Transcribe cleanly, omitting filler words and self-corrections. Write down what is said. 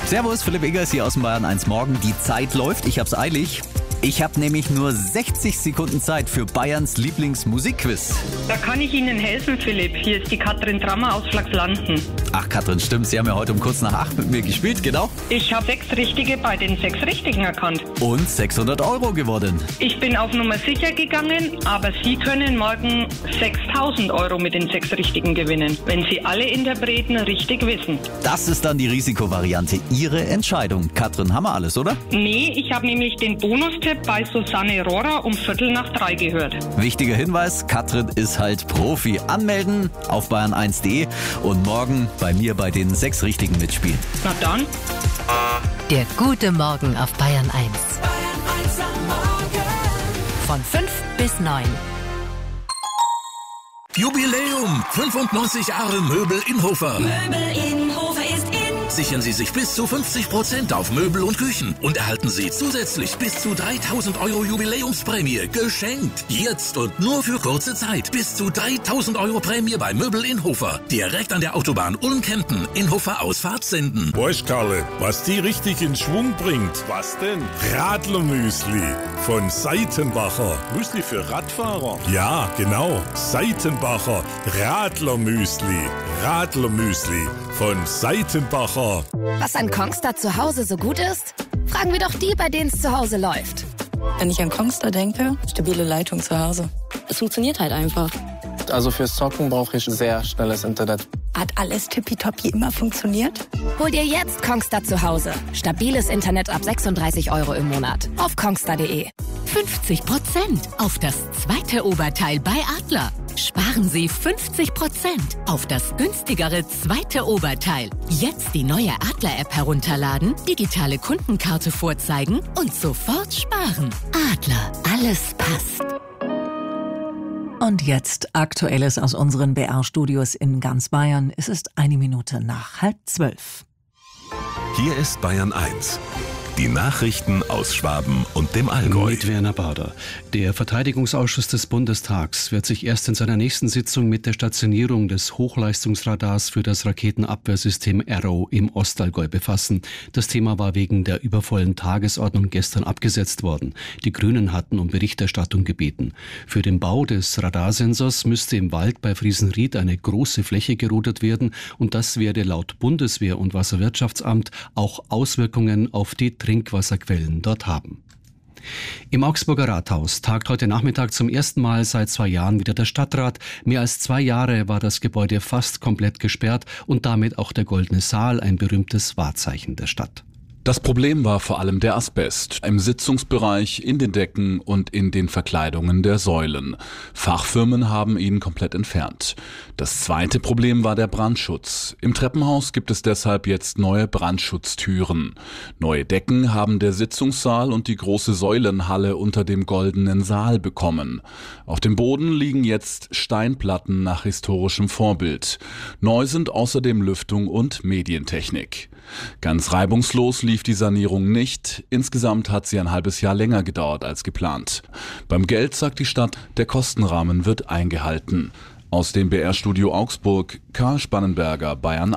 Servus, Philipp Eggers hier aus dem Bayern 1 Morgen. Die Zeit läuft, ich hab's eilig. Ich habe nämlich nur 60 Sekunden Zeit für Bayerns Lieblingsmusikquiz. Da kann ich Ihnen helfen, Philipp. Hier ist die Katrin Trammer aus Flachslanden. Ach Katrin, stimmt, Sie haben ja heute um kurz nach 8 mit mir gespielt, genau. Ich habe 6 Richtige bei den 6 Richtigen erkannt. Und 600 € gewonnen. Ich bin auf Nummer sicher gegangen, aber Sie können morgen 6.000 € mit den 6 Richtigen gewinnen, wenn Sie alle Interpreten richtig wissen. Das ist dann die Risikovariante. Ihre Entscheidung. Katrin, haben wir alles, oder? Nee, ich habe nämlich den Bonustipp bei Susanne Rohrer um 2:45 gehört. Wichtiger Hinweis, Katrin ist halt Profi. Anmelden auf bayern1.de und morgen bei mir bei den 6 Richtigen mitspielen. Na dann. Der gute Morgen auf Bayern 1. Bayern 1 am Morgen. Von 5 bis 9. Jubiläum! 95 Jahre Möbel Inhofer. Möbel in Hofer ist in. Sichern Sie sich bis zu 50% auf Möbel und Küchen und erhalten Sie zusätzlich bis zu 3.000 € Jubiläumsprämie geschenkt. Jetzt und nur für kurze Zeit. Bis zu 3.000 € Prämie bei Möbel Inhofer. Direkt an der Autobahn Ulm-Kempten. Inhofer Ausfahrt senden. Weißt, Karle, was die richtig in Schwung bringt? Was denn? Radlermüsli von Seitenbacher. Müsli für Radfahrer? Ja, genau. Seitenbacher Radlermüsli. Radlermüsli von Seitenbacher. Was an Kongstar zu Hause so gut ist? Fragen wir doch die, bei denen es zu Hause läuft. Wenn ich an Kongstar denke, stabile Leitung zu Hause. Es funktioniert halt einfach. Also fürs Zocken brauche ich sehr schnelles Internet. Hat alles tippitoppi immer funktioniert? Hol dir jetzt Kongstar zu Hause. Stabiles Internet ab 36 € im Monat. Auf kongstar.de. 50% auf das zweite Oberteil bei Adler. Sparen Sie 50% auf das günstigere zweite Oberteil. Jetzt die neue Adler-App herunterladen, digitale Kundenkarte vorzeigen und sofort sparen. Adler, alles passt. Und jetzt Aktuelles aus unseren BR-Studios in ganz Bayern. Es ist 1 Minute nach 11:30. Hier ist Bayern 1. Die Nachrichten aus Schwaben und dem Allgäu. Mit Werner Bader. Der Verteidigungsausschuss des Bundestags wird sich erst in seiner nächsten Sitzung mit der Stationierung des Hochleistungsradars für das Raketenabwehrsystem Arrow im Ostallgäu befassen. Das Thema war wegen der übervollen Tagesordnung gestern abgesetzt worden. Die Grünen hatten um Berichterstattung gebeten. Für den Bau des Radarsensors müsste im Wald bei Friesenried eine große Fläche gerodet werden und das werde laut Bundeswehr und Wasserwirtschaftsamt auch Auswirkungen auf die Trinkwasserquellen dort haben. Im Augsburger Rathaus tagt heute Nachmittag zum ersten Mal seit 2 Jahren wieder der Stadtrat. Mehr als 2 Jahre war das Gebäude fast komplett gesperrt und damit auch der Goldene Saal, ein berühmtes Wahrzeichen der Stadt. Das Problem war vor allem der Asbest im Sitzungsbereich, in den Decken und in den Verkleidungen der Säulen. Fachfirmen haben ihn komplett entfernt. Das zweite Problem war der Brandschutz. Im Treppenhaus gibt es deshalb jetzt neue Brandschutztüren. Neue Decken haben der Sitzungssaal und die große Säulenhalle unter dem Goldenen Saal bekommen. Auf dem Boden liegen jetzt Steinplatten nach historischem Vorbild. Neu sind außerdem Lüftung und Medientechnik. Ganz reibungslos lief die Sanierung nicht. Insgesamt hat sie ein halbes Jahr länger gedauert als geplant. Beim Geld sagt die Stadt, der Kostenrahmen wird eingehalten. Aus dem BR-Studio Augsburg, Karl Spannenberger, Bayern